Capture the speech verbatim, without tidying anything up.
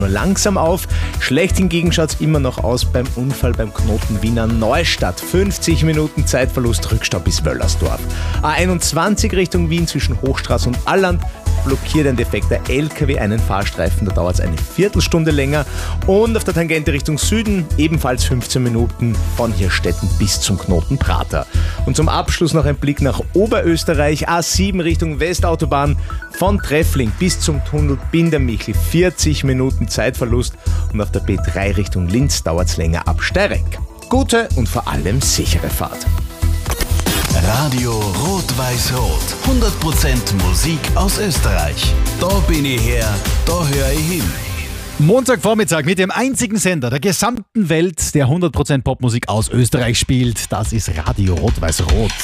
nur langsam auf. Schlecht hingegen schaut es immer noch aus beim Unfall beim Knoten Wiener Neustadt. fünfzig Minuten Zeitverlust, Rückstau bis Wöllersdorf. A einundzwanzig Richtung Wien zwischen Hochstraße und Alland blockiert ein defekter L K W einen Fahrstreifen, da dauert es eine Viertelstunde länger. Und auf der Tangente Richtung Süden ebenfalls fünfzehn Minuten von Hirstetten bis zum Knoten Prater. Und zum Abschluss noch ein Blick nach Oberösterreich, A sieben Richtung Westautobahn von Treffling bis zum Tunnel Bindermichel, vierzig Minuten Zeitverlust. Und auf der B drei Richtung Linz dauert es länger ab Steyregg. Gute und vor allem sichere Fahrt. Radio Rot-Weiß-Rot. hundert Prozent Musik aus Österreich. Da bin ich her, da höre ich hin. Montagvormittag mit dem einzigen Sender der gesamten Welt, der hundert Prozent Popmusik aus Österreich spielt. Das ist Radio Rot-Weiß-Rot.